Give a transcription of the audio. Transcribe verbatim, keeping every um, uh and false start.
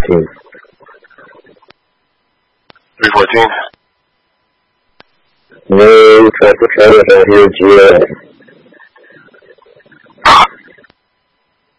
fourteen. three fourteen. No, tractor trailer out here, G A.